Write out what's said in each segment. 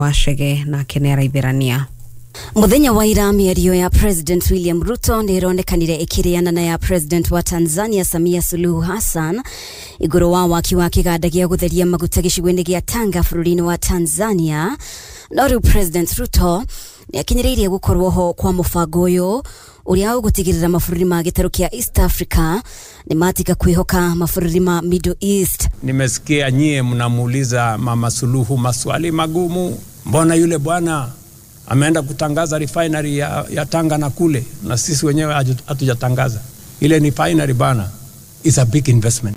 Wachege na Kenera Ibirania. Muthenya wa ira mĩario ya President William Ruto nĩ ironekanire ikiriana na ya President wa Tanzania Samia Suluhu Hassan iguru wa waki wa kiganda gĩa gutheria maguta gĩcigo-inĩ gĩa Tanga bũrũri-inĩ wa Tanzania. No rĩu President Ruto nĩ akinyĩrĩirie gukorwo ho kwa mũbango ũyũ uria ũgũtigĩrĩra mabũrũri ma gĩtarũ kĩa East Africa ni matiga kwihoka mabũrũri ma Middle East. Nimesikia nyie mnamuuliza Mama Suluhu maswali magumu. Mbona yule bwana ameenda kutangaza refinery ya Tanga na kule na sisi wenyewe hatujatangaza? Ile refinery bana is a big investment.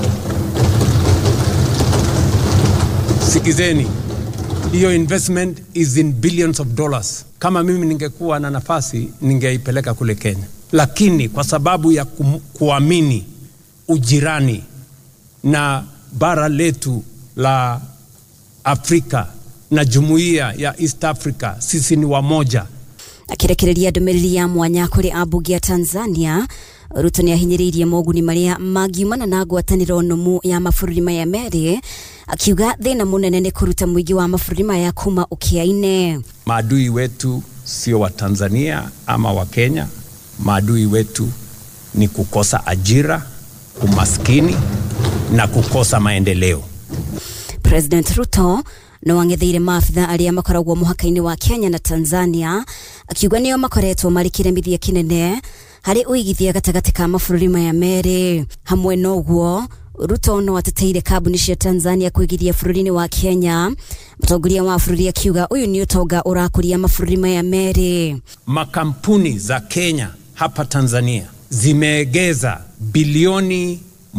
Sikizeni, hiyo investment is in billions of dollars. Kama mimi ningekuwa na nafasi ningeipeleka kule Kenya, lakini kwa sababu ya kuamini ujirani na bara letu la Afrika na jumuiya ya East Africa, sisi ni wamoja. Akirekereria ndũmĩrĩri ya mwanya kuri ambunge ya Tanzania, Ruto nĩ ahinyĩrĩirie moguni maria magiumana na ngwatanĩro nũmu ya mabũrũri maya merĩ, akiuga thĩna mũnene nĩ kũruta mũingĩ wa mabũrũri maya kuma ũkĩa-inĩ. Maadui wetu sio wa Tanzania ama wa Kenya. Maadui wetu ni kukosa ajira, umaskini na kukosa maendeleo. President Ruto no angetheire maafitha aria makoragwo muhaka-inĩ wa Kenya na Tanzania, akiuga nĩo makoretwo marĩ kĩremithia kĩnene harĩ uigithia gatagatĩ ka mabũrũri maya merĩ. Hamwe na ũguo, Ruto no ateteire kambuni cia Tanzania kuigithia bũrũri-inĩ wa Kenya. Mũtongoria wa bũrũri akiuga uyu ni ũtonga ũrakũria mabũrũri maya merĩ. Makampuni za Kenya hapa Tanzania zimeegeza bilioni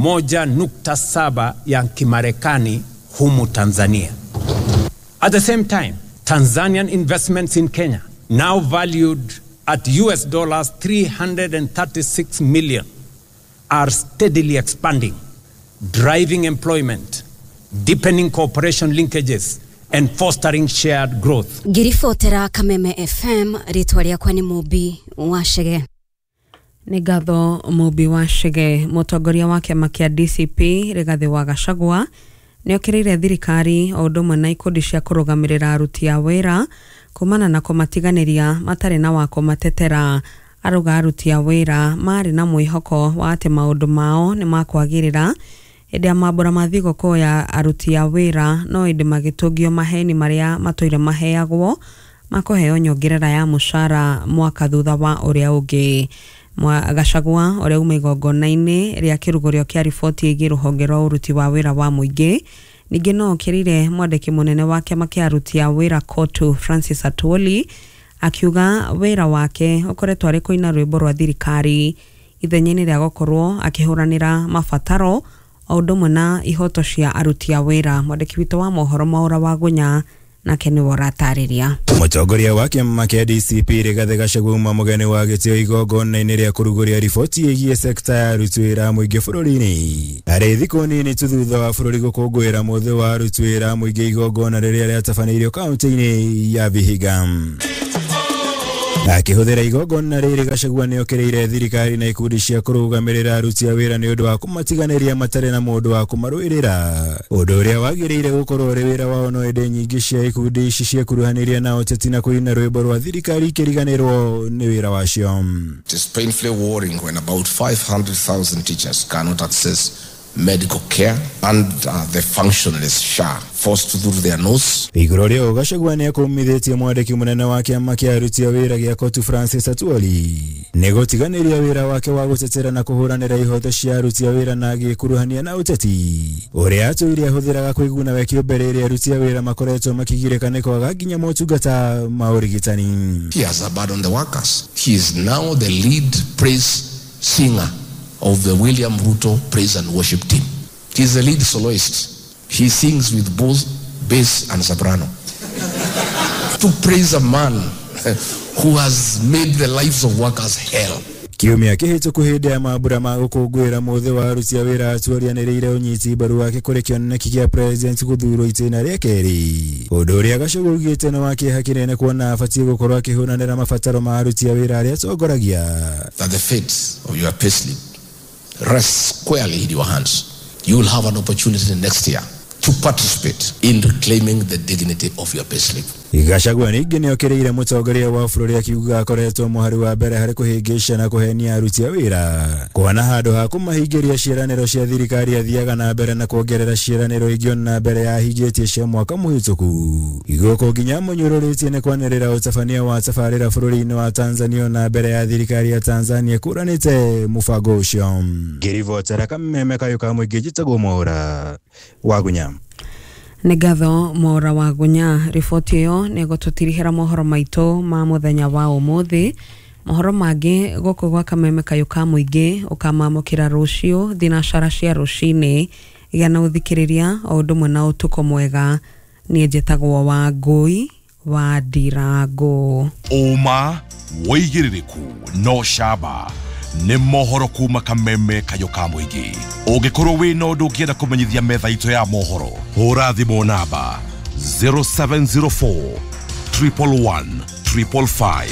1.7 ya Kimarekani humu Tanzania. At the same time, Tanzanian investments in Kenya, now valued at US dollars 336 million, are steadily expanding, driving employment, deepening cooperation linkages, and fostering shared growth. Ngiribotera Kameme FM, ritwa rĩakwa nĩ Mubi Wachege. Nĩ ngatho Mubi Wachege. Mũtongoria wa kĩama kĩa DCP Rigathi wa Gachagua nĩ okĩrĩire thirikari o ũndũ ũmwe na ikundi cia kũrũgamĩrĩra aruti a wĩra kumana na kũmatiganĩria matarĩ na wa kũmatetera. Arauga aruti a wĩra marĩ na mwĩhoko wa atĩ maũndũ mao nĩ makwagĩrĩra hĩndĩ ya mambũra ma thigũkũ ya aruti a wĩra, no ĩndĩ magĩtũngio maheni marĩa matũire maheagwo makũheo nyongerera ya mũcara mwaka thutha wa ũrĩa ũngĩ. Gachagua ũrĩa uma igongona-inĩ rĩa kĩrugũrio kĩa riboti ĩgiĩ rũhonge rwa ũruti wa wĩra wa mũingĩ, ningĩ no okĩrĩire mwandĩki mũnene wa kĩama kĩa aruti a wĩra Kotu Francis Atwoli, akiuga wĩra wake ũkoretwo arĩ kũina rwĩmbo rwa thirikari ithenya-inĩ rĩa gũkorwo akĩhũranĩra mabataro o ũndũ ũmwe na ihoto cia aruti a wĩra. Mwandĩki witũ wa mohoro Mwaũra wa Gunya na Keni waratarĩria. Mũtongoria wa kĩama kĩa DCP Rigathi Gachagua mũgeni wa gĩtĩo igongona-inĩ rĩa kũrugũria riboti ĩgiĩ sekta ya aruti wĩra mũingĩ bũrũri-inĩ. Arĩ thikũ nini tu thutha wa bũrũri gũkũngũĩra mũthĩ wa aruti wĩra mũingĩ igongona rĩrĩa rĩatabanĩirio kaunti-inĩ ya Vihiga. Akĩhũthĩra igongona rĩrĩ, Gachagua nĩ okĩrĩire thirikari na ikundi cia kũrũgamĩrĩra aruti a wĩra nĩ ũndũ wa kũmatiganĩria matarĩ na mũndũ wa kũmarũĩrĩra, ũndũ ũrĩa wagĩrĩire gũkorwo ũrĩ wĩra wao, no ĩndĩ nyingĩ cia ikundi ici ciekuruhanĩria na ũteti na kũina rwĩmbo rwa thirikari ikĩriganĩrwo nĩ wĩra wacio. It is painfully worrying when about 500,000 teachers cannot access medical care and the functionless SHA forced through their nose. Igũrũ rĩo, Gachagua nĩ akũmithĩtie mwandĩki mũnene wa kĩama kĩa aruti a wĩra gĩa Kotu Francis Atwoli nĩ gũtiganĩria wĩra wake wa gũtetera na kũhũranĩra ihoto cia aruti a wĩra na agĩkuruhania na ũteti ũrĩa atũire ahũthĩraga kwĩguna we kĩũmbe rĩrĩa aruti a wĩra makoretwo makĩgirĩka nĩ kwaga nginya motungata ma ũrigitani. He has abandoned the workers. He is now the lead praise singer of the William Ruto praise and worship team. He is the lead soloist. He sings with both bass and soprano to praise a man who has made the lives of workers hell. Kiumia kĩhĩtũku hĩndĩ ya mambũra ma gũkũngũĩra mũthĩ wa aruti a wĩra, atũrianĩrĩire ũnyiti mbaru wake kũrĩ kĩoneki kĩa president gũthurwo itĩna rĩa kerĩ, ũndũ ũrĩa Gachagua augĩte nĩ wa kĩeha kĩnene kuona abatiĩ gũkorwo akĩhũranĩra mabataro ma aruti a wĩra arĩa atongoragia. That the fate of your payslip rests squarely in your hands. You will have an opportunity next year to participate in reclaiming the dignity of your payslip. Gachagua ningĩ nĩokereire mũtongoria wa bũrũri akiuga akoretwo mũhari wa mbere harĩ kũhĩngĩca na kũhenia aruti a wĩra kwana handũ ha kũmahingĩria ciĩranĩro cia thirikari athiaga na mbere na kuongerera ciĩranĩro ingĩ na mbere ya hingĩtie cia mwaka mũhĩtũku igũkũ nginya mũnyũrũrĩtie nĩ kwanĩrĩra ũtabania wa tabarĩra bũrũri-inĩ wa Tanzania na mbere ya thirikari ya Tanzania kũranĩte mũbango ũcio. Ngĩribotera Kameme Kayuka mũingĩ njĩtagwo Mwaũra Wagunya. Nĩ ngatho Mwaũra Wagunya. Riboti ĩyo nĩ gũtũtirihĩra mohoro maitũ ma mũthenya wa ũmũthĩ. Mohoro mangĩ gũkũ gwa Kameme Kayuka mũingĩ ũkamamũkĩra rũciũ thinacara cia rũcinĩ gĩa na ũthikĩrĩria o ũndũ ũmwe na ũtukũ mwega. Niĩ njĩtagwo Wangũi wa Ndirango. Ũma wĩigĩrĩrĩku no camba nĩ mohoro kuma Kameme Kayuka mũingĩ. Ũngĩkorwo wĩna ũndũ ũngĩenda kũmenyithia metha itũ ya mohoro, hũra thimũ namba 0704 111 555.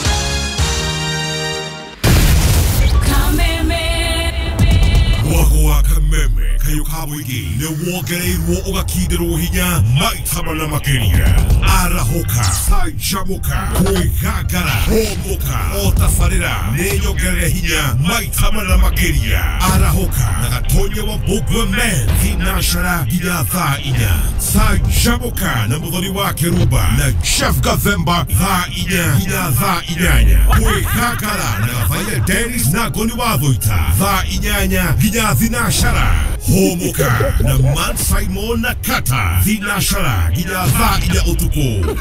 Mwako wa Kameme Kayuka mũingĩ nĩ wongereirwo ũgakindĩrwo hinya maita mana makĩria. Arahoka, canjamũka, kwĩgangara, homboka, o tabarĩra nĩ nyongerere hinya maita mana makĩria. Arahoka na gatonye wa Mbũgua Men thinacara nginya thaa 4. Canjamũka na mũthoni wa Kĩrumba na Chef Gathemba thaa 4 nginya thaa 8. Kwĩgangara na Gathaiya Dennis na Ngoni wa Thũita thaa 8 nginya thinacara. Homoka na Man Simon na Kata thinacara nginya thaa 4 ũtukũ.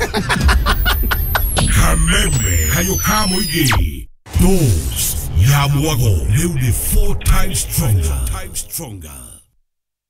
Kameme Kayuka mũingĩ. Dose ya mwago rĩu nĩ 4 times stronger.